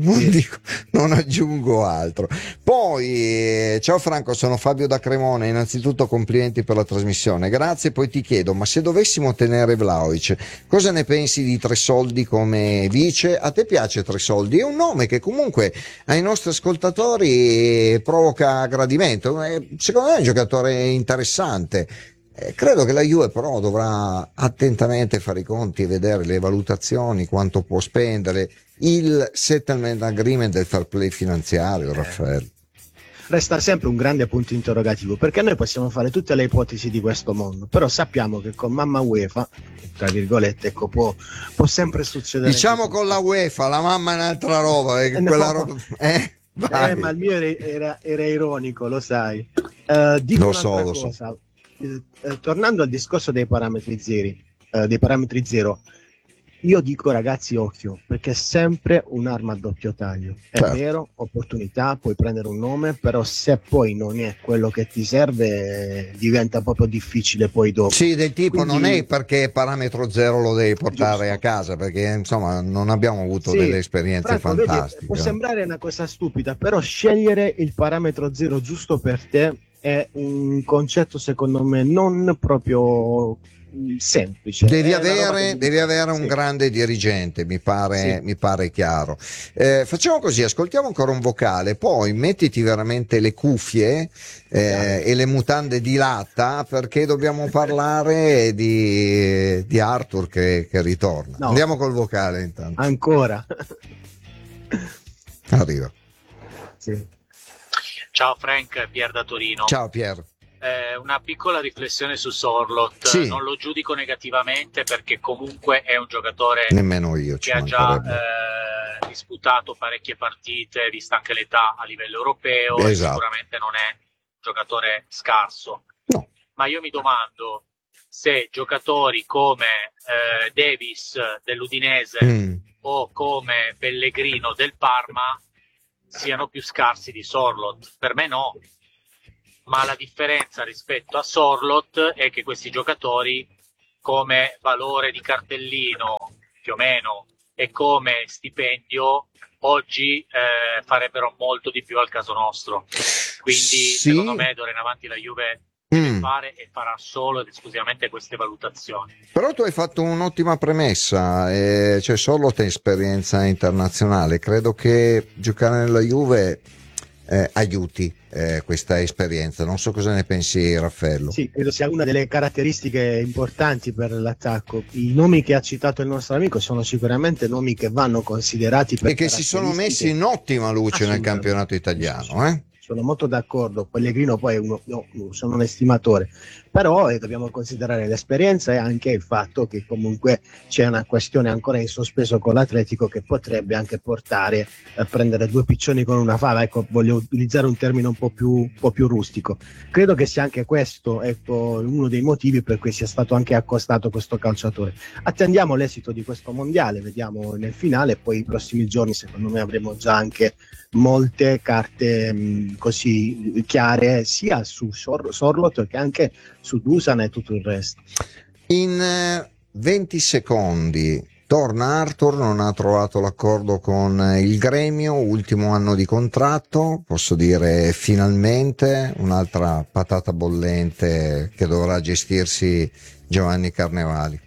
aggiungo altro. Poi, ciao Franco, sono Fabio da Cremona, innanzitutto complimenti per la trasmissione, grazie, poi ti chiedo, ma se dovessimo tenere Vlahovic, cosa ne pensi di Tresoldi come vice? A te piace Tresoldi? È un nome che comunque ai nostri ascoltatori provoca gradimento, secondo me è un giocatore interessante. Credo che la Juve però dovrà attentamente fare i conti e vedere le valutazioni, quanto può spendere, il settlement agreement del fair play finanziario, Raffaele. Resta sempre un grande punto interrogativo, perché noi possiamo fare tutte le ipotesi di questo mondo, però sappiamo che con mamma UEFA, tra virgolette, può sempre succedere. Diciamo con la UEFA, la mamma è un'altra roba, perché quella roba... ma il mio era ironico, lo sai. Lo so. Tornando al discorso dei parametri zero, io dico ragazzi occhio, perché è sempre un'arma a doppio taglio. È vero, opportunità, puoi prendere un nome, però se poi non è quello che ti serve diventa proprio difficile poi dopo. Sì, del tipo non è perché parametro zero lo devi portare a casa, perché insomma non abbiamo avuto delle esperienze fantastiche. Vedi, può sembrare una cosa stupida, però scegliere il parametro zero giusto per te è un concetto secondo me non proprio semplice. Devi avere un grande dirigente, mi pare chiaro. Facciamo così, ascoltiamo ancora un vocale, poi mettiti veramente le cuffie e le mutande di latta, perché dobbiamo parlare di Arthur che ritorna. No. Andiamo col vocale intanto. Ancora. Arriva. Sì. Ciao Frank, Pier da Torino. Ciao Pier. Una piccola riflessione su Sorloth. Sì. Non lo giudico negativamente perché comunque è un giocatore nemmeno io, che ha già disputato parecchie partite, vista anche l'età a livello europeo. Esatto. E sicuramente non è un giocatore scarso. No. Ma io mi domando se giocatori come Davis dell'Udinese o come Pellegrino del Parma siano più scarsi di Sorloth. Per me no. Ma la differenza rispetto a Sorloth è che questi giocatori, come valore di cartellino più o meno e come stipendio, oggi farebbero molto di più al caso nostro. Quindi secondo me d'ora in avanti la Juve deve fare e farà solo ed esclusivamente queste valutazioni. Però tu hai fatto un'ottima premessa, cioè Sorloth ha esperienza internazionale, credo che giocare nella Juve aiuti questa esperienza. Non so cosa ne pensi, Raffaello. Sì, credo sia una delle caratteristiche importanti per l'attacco. I nomi che ha citato il nostro amico sono sicuramente nomi che vanno considerati per e che si sono messi in ottima luce nel campionato italiano. Sono molto d'accordo. Pellegrino poi sono un estimatore, però dobbiamo considerare l'esperienza e anche il fatto che comunque c'è una questione ancora in sospeso con l'Atletico che potrebbe anche portare a prendere due piccioni con una fava. Ecco, voglio utilizzare un termine un po' più rustico. Credo che sia anche questo, ecco, uno dei motivi per cui sia stato anche accostato questo calciatore. Attendiamo l'esito di questo mondiale, vediamo nel finale, poi i prossimi giorni secondo me avremo già anche molte carte così chiare sia su Sorloth che anche su Dusan e tutto il resto. In 20 secondi torna Arthur, non ha trovato l'accordo con il gremio, ultimo anno di contratto, posso dire finalmente un'altra patata bollente che dovrà gestirsi Giovanni Carnevali.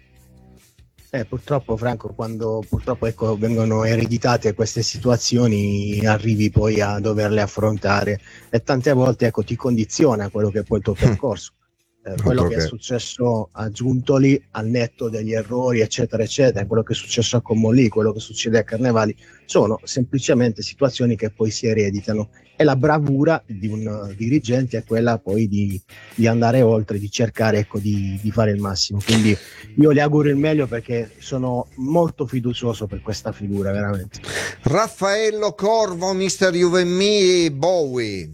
Purtroppo Franco, quando purtroppo vengono ereditate queste situazioni, arrivi poi a doverle affrontare e tante volte ti condiziona quello che è poi il tuo percorso. Quello che è successo a Giuntoli, al netto degli errori eccetera eccetera, quello che è successo a Comolli, quello che succede a Carnevali, sono semplicemente situazioni che poi si ereditano e la bravura di un dirigente è quella poi di andare oltre, di cercare di fare il massimo. Quindi io le auguro il meglio perché sono molto fiducioso per questa figura, veramente. Raffaello Corvo, Mister Juve Me Bowie.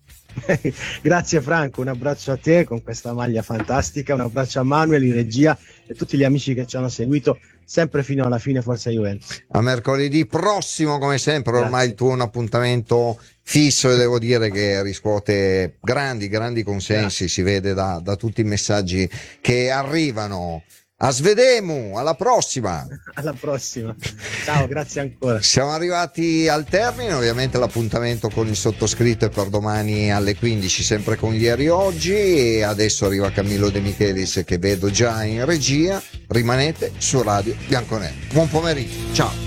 Grazie Franco, un abbraccio a te con questa maglia fantastica, un abbraccio a Manuel in regia e tutti gli amici che ci hanno seguito sempre fino alla fine. Forza Juventus. A mercoledì prossimo come sempre. Grazie. Ormai il tuo è un appuntamento fisso e devo dire che riscuote grandi consensi. Grazie. Si vede da tutti i messaggi che arrivano. A svedemu, alla prossima. Alla prossima. Ciao, grazie ancora. Siamo arrivati al termine, ovviamente l'appuntamento con il sottoscritto è per domani alle 15, sempre con ieri oggi, e adesso arriva Camillo De Michelis che vedo già in regia. Rimanete su Radio Bianconero. Buon pomeriggio, ciao.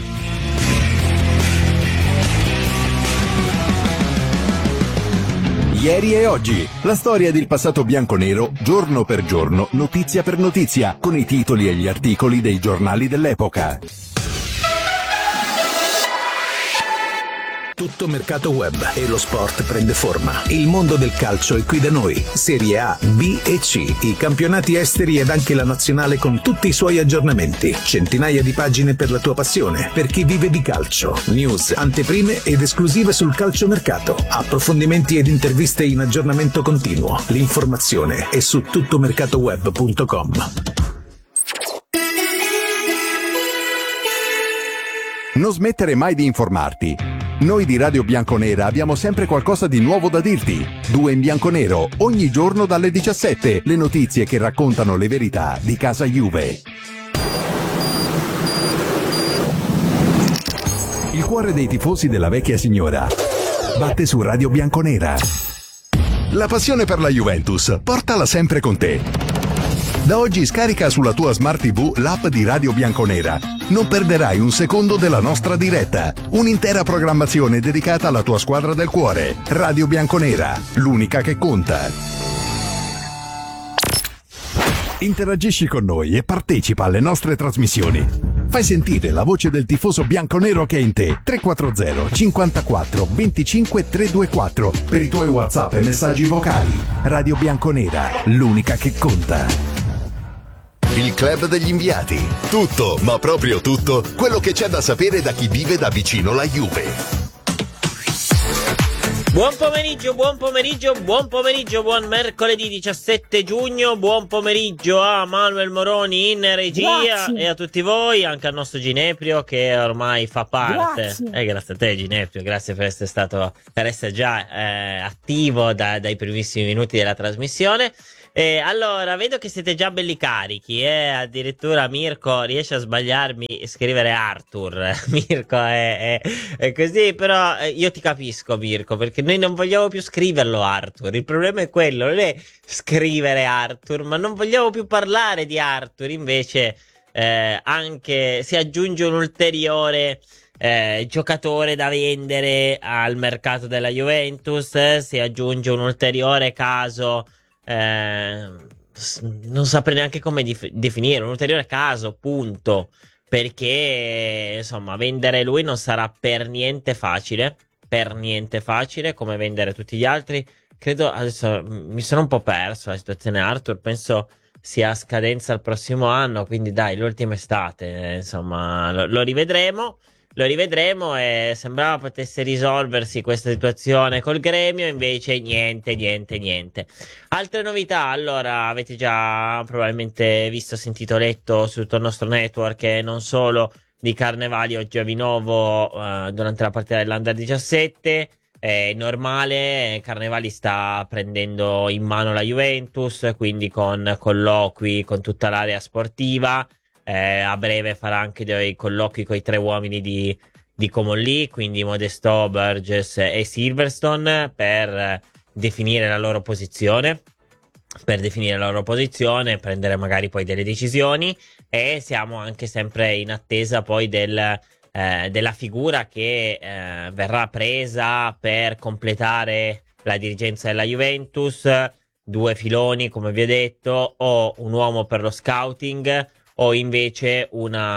Ieri e oggi, la storia del passato bianconero, giorno per giorno, notizia per notizia, con i titoli e gli articoli dei giornali dell'epoca. Tutto mercato web e lo sport prende forma. Il mondo del calcio è qui da noi. Serie A, B e C, i campionati esteri ed anche la nazionale con tutti i suoi aggiornamenti. Centinaia di pagine per la tua passione, per chi vive di calcio. News, anteprime ed esclusive sul calciomercato. Approfondimenti ed interviste in aggiornamento continuo. L'informazione è su tuttomercatoweb.com. Non smettere mai di informarti. Noi di Radio Bianconera abbiamo sempre qualcosa di nuovo da dirti. 2 in bianconero, ogni giorno dalle 17, le notizie che raccontano le verità di casa Juve. Il cuore dei tifosi della vecchia signora batte su Radio Bianconera. La passione per la Juventus, portala sempre con te. Da oggi scarica sulla tua Smart TV l'app di Radio Bianconera. Non perderai un secondo della nostra diretta. Un'intera programmazione dedicata alla tua squadra del cuore. Radio Bianconera, l'unica che conta. Interagisci con noi e partecipa alle nostre trasmissioni. Fai sentire la voce del tifoso bianconero che è in te. 340 54 25 324 per i tuoi WhatsApp e messaggi vocali. Radio Bianconera, l'unica che conta. Il Club degli Inviati. Tutto, ma proprio tutto, quello che c'è da sapere da chi vive da vicino la Juve. Buon pomeriggio, buon mercoledì 17 giugno, buon pomeriggio a Manuel Moroni in regia. Grazie. E a tutti voi, anche al nostro Gineprio che ormai fa parte. Grazie a te Gineprio, grazie per essere già attivo dai primissimi minuti della trasmissione. Allora, vedo che siete già belli carichi, addirittura Mirko riesce a sbagliarmi e scrivere Arthur. Mirko è così, però io ti capisco Mirko, perché noi non vogliamo più scriverlo Arthur, il problema è quello, non è scrivere Arthur, ma non vogliamo più parlare di Arthur, invece anche si aggiunge un ulteriore giocatore da vendere al mercato della Juventus, si aggiunge un ulteriore caso. Non saprei neanche come definire, un ulteriore caso, punto, perché insomma vendere lui non sarà per niente facile come vendere tutti gli altri. Credo, adesso mi sono un po' perso la situazione Arthur, penso sia a scadenza il prossimo anno, quindi dai, l'ultima estate, insomma lo rivedremo e sembrava potesse risolversi questa situazione col Gremio, invece niente. Altre novità, allora avete già probabilmente visto, sentito, letto su tutto il nostro network e non solo di Carnevali oggi a Vinovo durante la partita dell'Under 17. È normale, Carnevali sta prendendo in mano la Juventus, quindi con colloqui con tutta l'area sportiva. A breve farà anche dei colloqui con i 3 uomini di Comolli, quindi Modesto, Burgess e Silverstone, per definire la loro posizione, prendere magari poi delle decisioni, e siamo anche sempre in attesa poi della figura che verrà presa per completare la dirigenza della Juventus. 2 filoni, come vi ho detto, o un uomo per lo scouting o invece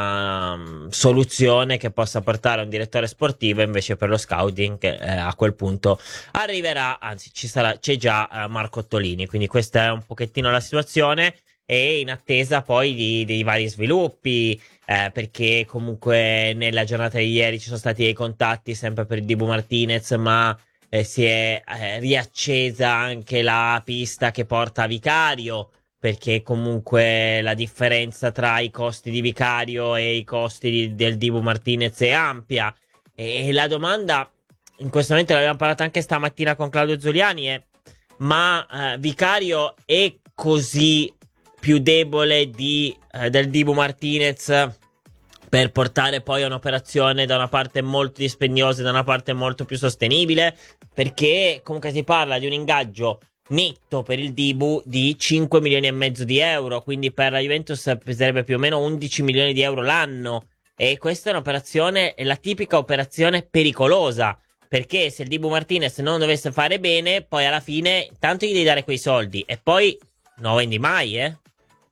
una soluzione che possa portare un direttore sportivo invece per lo scouting, che a quel punto arriverà, anzi c'è già Marco Ottolini, quindi questa è un pochettino la situazione, e in attesa poi dei vari sviluppi, perché comunque nella giornata di ieri ci sono stati dei contatti sempre per il Dibu Martinez, ma si è riaccesa anche la pista che porta a Vicario, perché comunque la differenza tra i costi di Vicario e i costi del Dibu Martinez è ampia, e la domanda, in questo momento l'abbiamo parlato anche stamattina con Claudio Zuliani, è: ma Vicario è così più debole del Dibu Martinez per portare poi a un'operazione da una parte molto dispendiosa e da una parte molto più sostenibile? Perché comunque si parla di un ingaggio netto per il Dibu di 5 milioni e mezzo di euro, quindi per la Juventus peserebbe più o meno 11 milioni di euro l'anno, e questa è un'operazione, è la tipica operazione pericolosa, perché se il Dibu Martinez non dovesse fare bene, poi alla fine tanto gli devi dare quei soldi e poi non lo vendi mai, e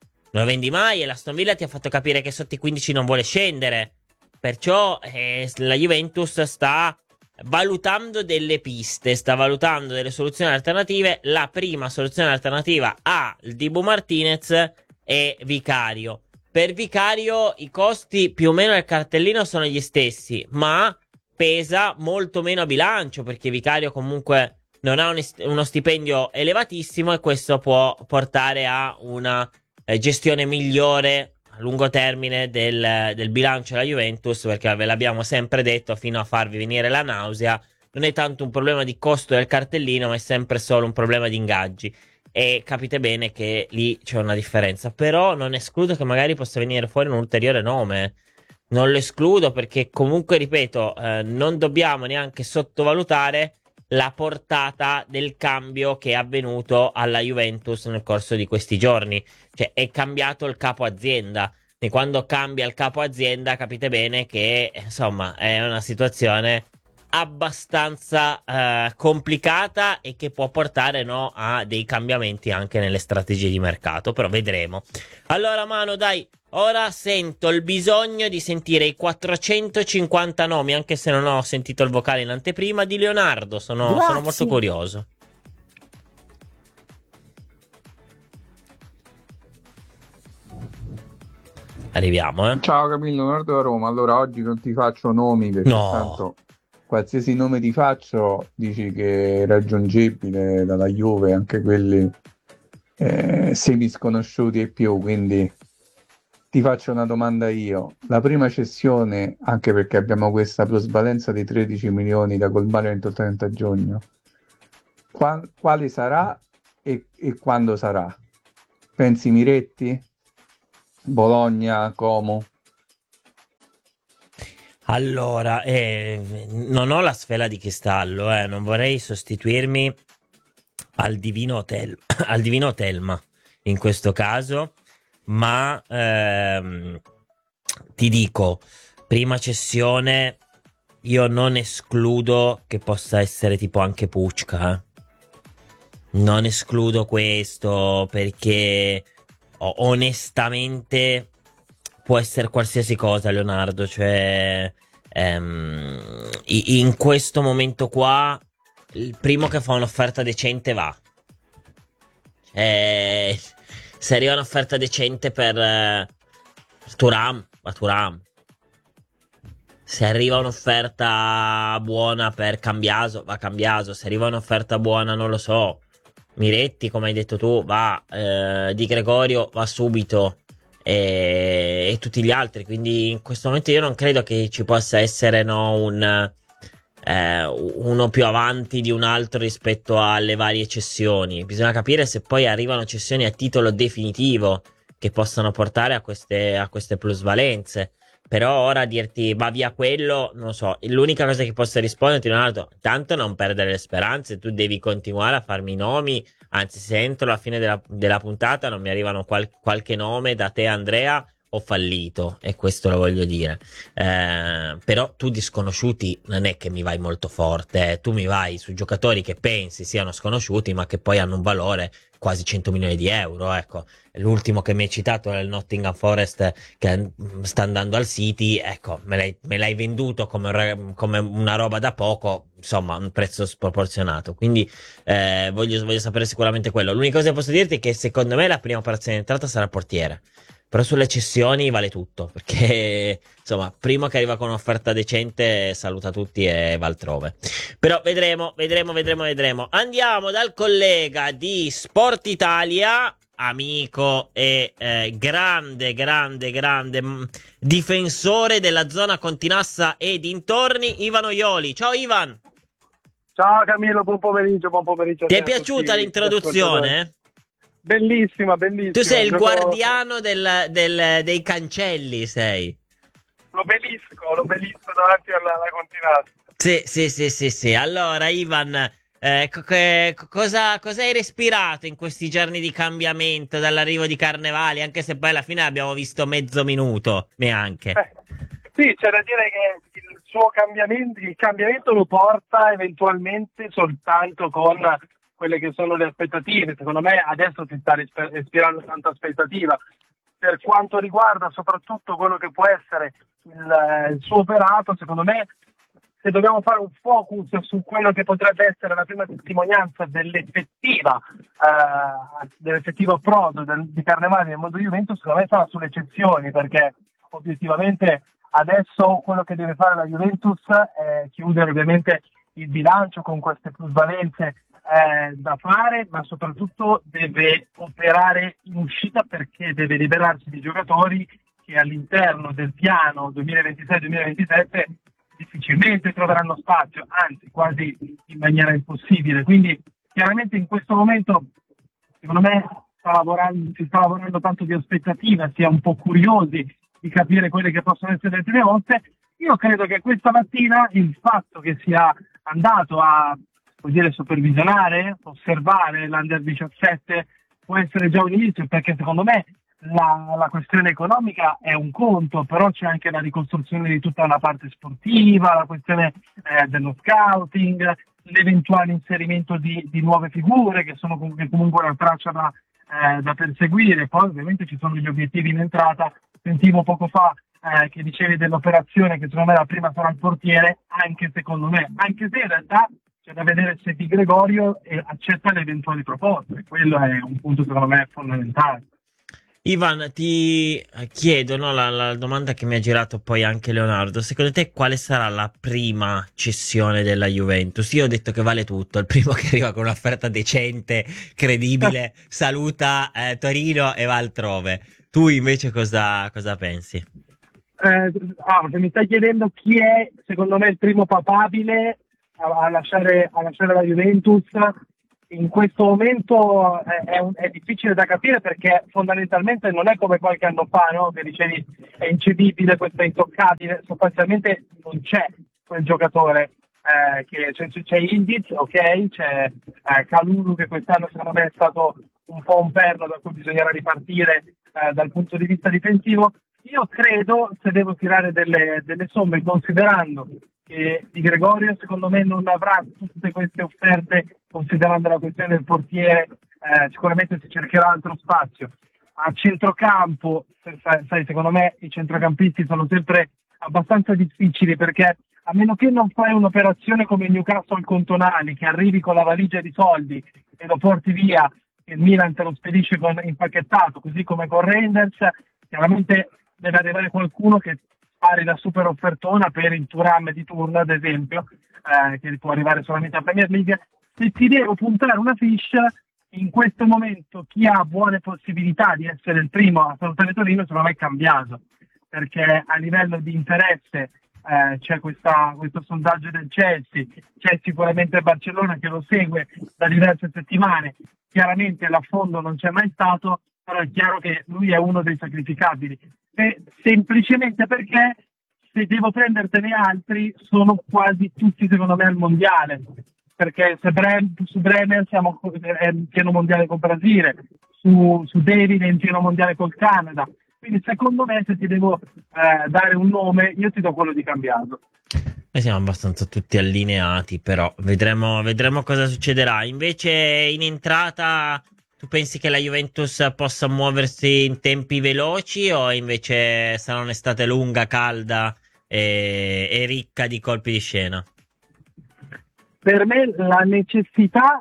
l'Aston Villa ti ha fatto capire che sotto i 15 non vuole scendere, perciò la Juventus sta valutando delle piste, sta valutando delle soluzioni alternative. La prima soluzione alternativa al Dibu Martinez è Vicario. Per Vicario i costi più o meno del cartellino sono gli stessi, ma pesa molto meno a bilancio, perché Vicario comunque non ha uno stipendio elevatissimo, e questo può portare a una gestione migliore a lungo termine del bilancio della Juventus, perché ve l'abbiamo sempre detto fino a farvi venire la nausea, non è tanto un problema di costo del cartellino, ma è sempre solo un problema di ingaggi, e capite bene che lì c'è una differenza. Però non escludo che magari possa venire fuori un ulteriore nome, non lo escludo, perché comunque, ripeto, non dobbiamo neanche sottovalutare la portata del cambio che è avvenuto alla Juventus nel corso di questi giorni. Cioè, è cambiato il capo azienda, e quando cambia il capo azienda capite bene che insomma è una situazione abbastanza complicata e che può portare, no, a dei cambiamenti anche nelle strategie di mercato, però vedremo. Allora Manu, dai, ora sento il bisogno di sentire i 450 nomi, anche se non ho sentito il vocale in anteprima, di Leonardo, sono molto curioso. Arriviamo, Ciao Camillo, Leonardo da Roma. Allora, oggi non ti faccio nomi perché tanto qualsiasi nome ti faccio dici che è raggiungibile dalla Juve, anche quelli semi sconosciuti e più, quindi ti faccio una domanda io. La prima cessione, anche perché abbiamo questa plusvalenza di 13 milioni da colmare entro il 30 giugno, quale sarà e quando sarà? Pensi Miretti? Bologna, Como? Allora, non ho la sfera di cristallo, non vorrei sostituirmi al divino Telma in questo caso, ma ti dico, prima cessione, io non escludo che possa essere tipo anche Pucca, non escludo questo perché onestamente può essere qualsiasi cosa, Leonardo, cioè in questo momento qua il primo che fa un'offerta decente va, se arriva un'offerta decente per Thuram, va Thuram. Se arriva un'offerta buona per Cambiaso, va Cambiaso. Se arriva un'offerta buona, non lo so, Miretti, come hai detto tu, va, Di Gregorio va subito, e tutti gli altri. Quindi in questo momento io non credo che ci possa essere, no, uno più avanti di un altro rispetto alle varie cessioni. Bisogna capire se poi arrivano cessioni a titolo definitivo che possano portare a queste plusvalenze. Però ora dirti va via quello, non so, l'unica cosa che posso risponderti, Leonardo, tanto non perdere le speranze, tu devi continuare a farmi i nomi, anzi se entro la fine della puntata non mi arrivano qualche nome da te Andrea, ho fallito, e questo lo voglio dire. Però tu di sconosciuti non è che mi vai molto forte, tu mi vai su giocatori che pensi siano sconosciuti ma che poi hanno un valore quasi 100 milioni di euro, ecco. L'ultimo che mi hai citato è il Nottingham Forest che sta andando al City, ecco, me l'hai venduto come una roba da poco, insomma un prezzo sproporzionato, quindi voglio sapere sicuramente quello. L'unica cosa che posso dirti è che secondo me la prima operazione di entrata sarà il portiere, però sulle cessioni vale tutto, perché insomma prima che arriva con un'offerta decente saluta tutti e va altrove. Però vedremo. Andiamo dal collega di Sport Italia, amico e grande difensore della zona Continassa e dintorni, Ivan Oioli. Ciao Ivan. Ciao Camillo, buon pomeriggio. Ti è piaciuta l'introduzione? Bellissima. Tu sei il guardiano dei cancelli, sei. L'obelisco davanti alla Continassa. Sì. Allora, Ivan, cosa hai respirato in questi giorni di cambiamento dall'arrivo di Carnevali, anche se poi alla fine abbiamo visto mezzo minuto, neanche. Sì, c'è da dire che il cambiamento lo porta eventualmente soltanto con quelle che sono le aspettative. Secondo me adesso si sta respirando tanta aspettativa per quanto riguarda soprattutto quello che può essere il suo operato. Secondo me, se dobbiamo fare un focus su quello che potrebbe essere la prima testimonianza dell'effettivo approdo di Carnevali nel mondo Juventus, secondo me sarà sulle eccezioni, perché obiettivamente adesso quello che deve fare la Juventus è chiudere ovviamente il bilancio con queste plusvalenze da fare, ma soprattutto deve operare in uscita, perché deve liberarsi di giocatori che all'interno del piano 2026-2027 difficilmente troveranno spazio, anzi quasi in maniera impossibile. Quindi chiaramente in questo momento secondo me si sta lavorando tanto di aspettativa, si è un po' curiosi di capire quelle che possono essere le prime mosse. Io credo che questa mattina il fatto che sia andato a supervisionare, osservare l'Under 17 può essere già un inizio, perché secondo me la questione economica è un conto, però c'è anche la ricostruzione di tutta una parte sportiva, la questione dello scouting, l'eventuale inserimento di nuove figure che sono comunque una traccia da perseguire. Poi ovviamente ci sono gli obiettivi in entrata. Sentivo poco fa che dicevi dell'operazione, che secondo me la prima sarà il portiere, anche secondo me, anche se in realtà c'è da vedere se Di Gregorio accetta le eventuali proposte. Quello è un punto secondo me fondamentale. Ivan, ti chiedo, no, la domanda che mi ha girato poi anche Leonardo: secondo te quale sarà la prima cessione della Juventus? Io ho detto che vale tutto, il primo che arriva con un'offerta decente, credibile, saluta Torino e va altrove. Tu invece cosa pensi? Se mi stai chiedendo chi è secondo me il primo papabile a lasciare la Juventus, in questo momento è difficile da capire, perché fondamentalmente non è come qualche anno fa, no? Che dicevi è incedibile, questo è intoccabile. Sostanzialmente non c'è quel giocatore, c'è Indiz, ok, c'è Kalulu, che quest'anno secondo me è stato un po' un perno da cui bisognerà ripartire dal punto di vista difensivo. Io credo, se devo tirare delle somme, considerando che Di Gregorio secondo me non avrà tutte queste offerte, considerando la questione del portiere, sicuramente si cercherà altro spazio. A centrocampo, sai, secondo me i centrocampisti sono sempre abbastanza difficili, perché a meno che non fai un'operazione come il Newcastle con Tonali, che arrivi con la valigia di soldi e lo porti via, e il Milan te lo spedisce impacchettato, così come con Reinders, chiaramente deve arrivare qualcuno che fare la super offertona per il Thuram di turno, ad esempio, che può arrivare solamente a Premier League. Se ti devo puntare una fiche, in questo momento chi ha buone possibilità di essere il primo a salutare Torino secondo me è Cambiaso, perché a livello di interesse c'è questo sondaggio del Chelsea, c'è sicuramente Barcellona che lo segue da diverse settimane, chiaramente l'affondo non c'è mai stato, però è chiaro che lui è uno dei sacrificabili, semplicemente perché se devo prendertene altri sono quasi tutti secondo me al mondiale, perché su Bremer è in pieno mondiale col Brasile, su David è in pieno mondiale col Canada, quindi secondo me se ti devo dare un nome io ti do quello di Cambiaso. Noi siamo abbastanza tutti allineati, però vedremo cosa succederà. Invece in entrata tu pensi che la Juventus possa muoversi in tempi veloci, o invece sarà un'estate lunga, calda e ricca di colpi di scena? Per me la necessità,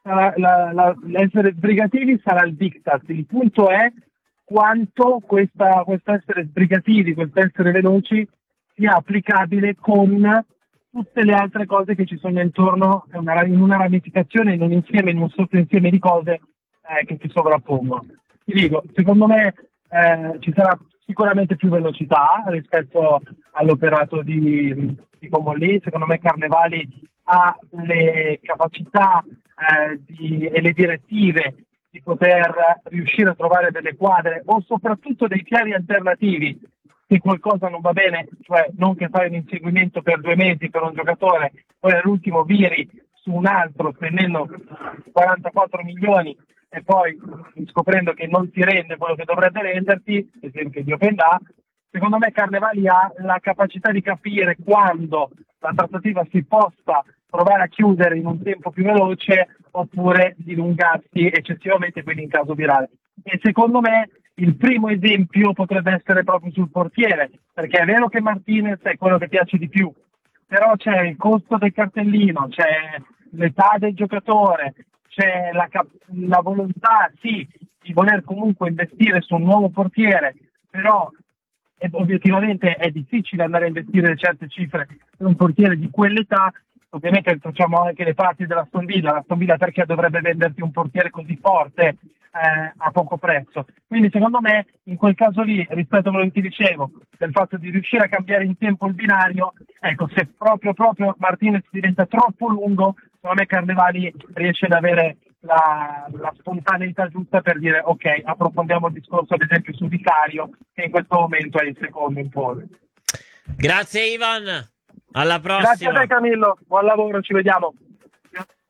essere sbrigativi sarà il diktat. Il punto è quanto questo essere sbrigativi, questo essere veloci sia applicabile con tutte le altre cose che ci sono intorno, in una ramificazione, in un insieme, in un sottoinsieme di cose che si sovrappongono. Ti dico, secondo me ci sarà sicuramente più velocità rispetto all'operato di Comolli. Secondo me Carnevali ha le capacità e le direttive di poter riuscire a trovare delle quadre o soprattutto dei piani alternativi se qualcosa non va bene, cioè non che fai un inseguimento per 2 mesi per un giocatore, poi all'ultimo viri su un altro spendendo 44 milioni e poi scoprendo che non ti rende quello che dovrebbe renderti, esempio di Openda. Secondo me Carnevali ha la capacità di capire quando la trattativa si possa provare a chiudere in un tempo più veloce oppure dilungarsi eccessivamente, quindi in caso virale. E secondo me il primo esempio potrebbe essere proprio sul portiere, perché è vero che Martinez è quello che piace di più, però c'è il costo del cartellino, c'è l'età del giocatore, c'è la volontà, sì, di voler comunque investire su un nuovo portiere, però obiettivamente è difficile andare a investire certe cifre per un portiere di quell'età. Ovviamente facciamo anche le parti dell'Aston Villa. L'Aston Villa perché dovrebbe venderti un portiere così forte a poco prezzo? Quindi secondo me in quel caso lì, rispetto a quello che ti dicevo, del fatto di riuscire a cambiare in tempo il binario, ecco, se proprio Martinez diventa troppo lungo, secondo me Carnevali riesce ad avere la spontaneità giusta per dire ok, approfondiamo il discorso ad esempio su Vicario, che in questo momento è il secondo in pole. Grazie Ivan, alla prossima. Grazie a te Camillo, buon lavoro, ci vediamo.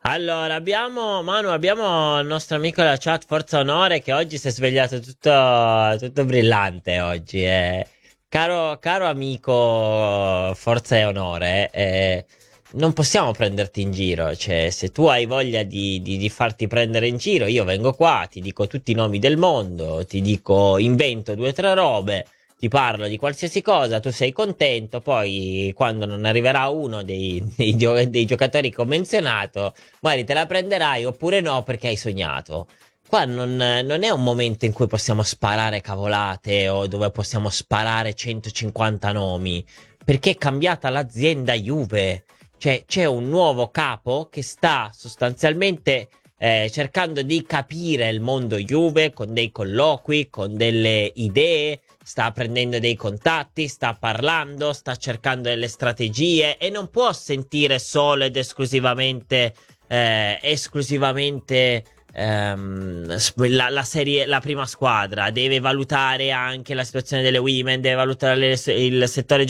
Allora, abbiamo il nostro amico della chat Forza Onore che oggi si è svegliato tutto brillante oggi. Caro amico Forza e Onore, non possiamo prenderti in giro. Cioè, se tu hai voglia di farti prendere in giro, io vengo qua, ti dico tutti i nomi del mondo, ti dico invento 2 o 3 robe, ti parlo di qualsiasi cosa, tu sei contento, poi quando non arriverà uno dei giocatori che ho menzionato, magari te la prenderai oppure no perché hai sognato. Qua non è un momento in cui possiamo sparare cavolate o dove possiamo sparare 150 nomi, perché è cambiata l'azienda Juve. Cioè, c'è un nuovo capo che sta sostanzialmente cercando di capire il mondo Juve con dei colloqui, con delle idee, sta prendendo dei contatti, sta parlando, sta cercando delle strategie e non può sentire solo ed esclusivamente la prima squadra, deve valutare anche la situazione delle women, deve valutare il settore